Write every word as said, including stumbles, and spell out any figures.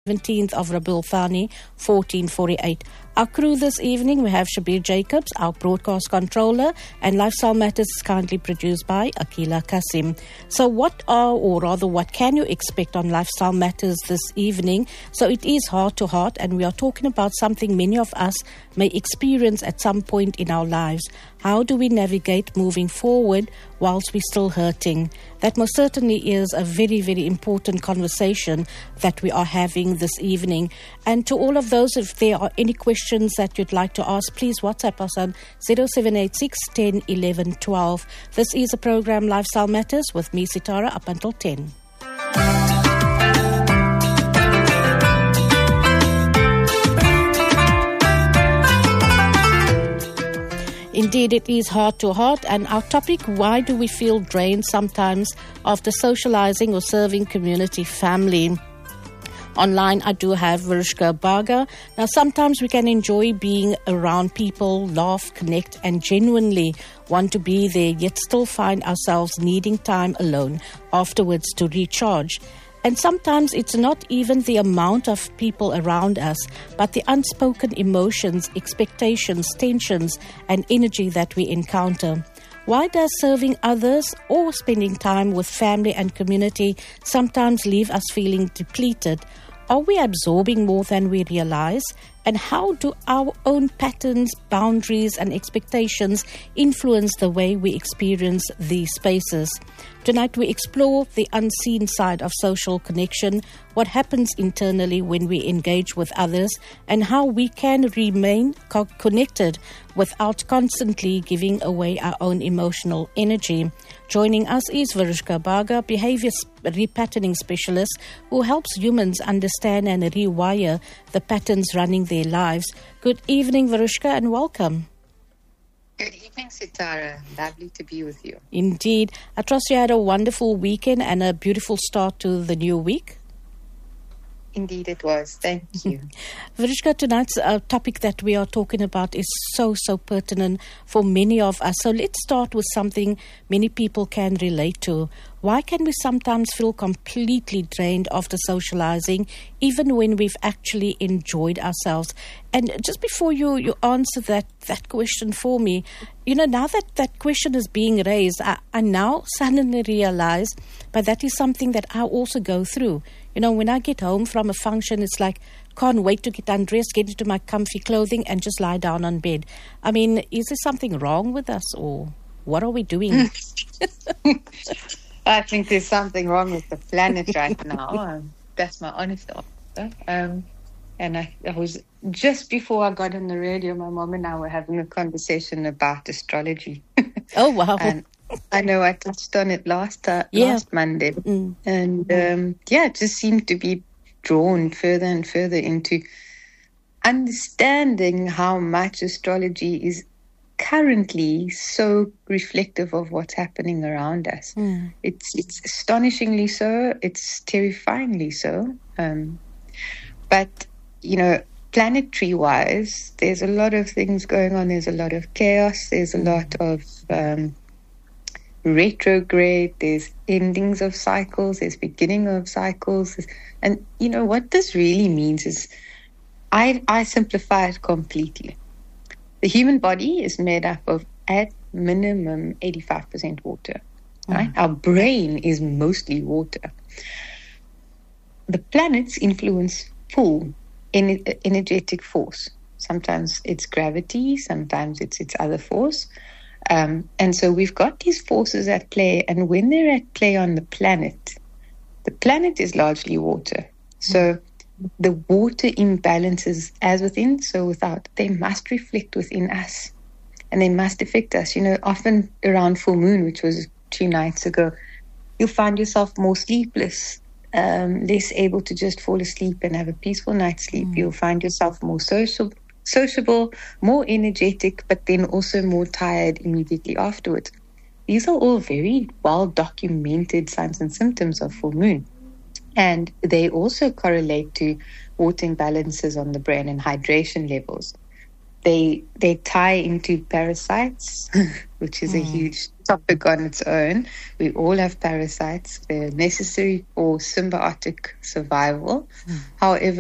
seventeenth of Rabiul Thani, fourteen forty-eight. Our crew this evening, we have Shabir Jacobs, our broadcast controller, and Lifestyle Matters is kindly produced by Akila Kasim. So what are, or rather what can you expect on Lifestyle Matters this evening? So it is heart to heart, and we are talking about something many of us may experience at some point in our lives. How do we navigate moving forward whilst we're still hurting? That most certainly is a very, very important conversation that we are having this evening. And to all of those, if there are any questions that you'd like to ask, please WhatsApp us on zero seven eight six, one zero, one one, one two. This is a program Lifestyle Matters with me, Sitara, up until ten. Indeed, it is heart to heart, and our topic, why do we feel drained sometimes after socializing or serving community family? Online, I do have Varishka Baga. Now, sometimes we can enjoy being around people, laugh, connect, and genuinely want to be there, yet still find ourselves needing time alone afterwards to recharge. And sometimes it's not even the amount of people around us, but the unspoken emotions, expectations, tensions, and energy that we encounter. Why does serving others or spending time with family and community sometimes leave us feeling depleted? Are we absorbing more than we realize? And how do our own patterns, boundaries, and expectations influence the way we experience these spaces? Tonight we explore the unseen side of social connection, what happens internally when we engage with others, and how we can remain co- connected without constantly giving away our own emotional energy. Joining us is Varishka Baga, behavior repatterning specialist who helps humans understand and rewire the patterns running their lives. Good evening, Varishka, and welcome. Good evening, Sitara. Lovely to be with you. Indeed. I trust you had a wonderful weekend and a beautiful start to the new week. Indeed it was. Thank you. Varishka, tonight's uh, topic that we are talking about is so, so pertinent for many of us. So let's start with something many people can relate to. Why can we sometimes feel completely drained after socializing, even when we've actually enjoyed ourselves? And just before you, you answer that, that question for me, you know, now that that question is being raised, I, I now suddenly realize, but that is something that I also go through. You know, when I get home from a function, it's like, can't wait to get undressed, get into my comfy clothing and just lie down on bed. I mean, is there something wrong with us, or what are we doing? I think there's something wrong with the planet right now. Um, that's my honest answer. Um, and I, I was, just before I got on the radio, my mom and I were having a conversation about astrology. Oh, wow. And I know I touched on it last uh, yeah. last Monday. Mm. And um, yeah, it just seemed to be drawn further and further into understanding how much astrology is currently so reflective of what's happening around us. Mm. It's it's astonishingly so. It's terrifyingly so. Um, but, you know, planetary-wise, there's a lot of things going on. There's a lot of chaos. There's a lot of um, retrograde. There's endings of cycles. There's beginning of cycles. And, you know, what this really means is I, I simplify it completely. The human body is made up of, at minimum, eighty-five percent water. Right? Mm. Our brain is mostly water. The planets influence pull, en- energetic force. Sometimes it's gravity, sometimes it's its other force. Um, and so we've got these forces at play, and when they're at play on the planet, the planet is largely water. So the water imbalances as within, so without. They must reflect within us, and they must affect us. You know, often around full moon, which was two nights ago, you'll find yourself more sleepless, um, less able to just fall asleep and have a peaceful night's sleep. Mm. You'll find yourself more social, sociable, more energetic, but then also more tired immediately afterwards. These are all very well-documented signs and symptoms of full moon. And they also correlate to water imbalances on the brain and hydration levels. They they tie into parasites, which is mm. a huge topic on its own. We all have parasites. They're necessary for symbiotic survival. Mm. However,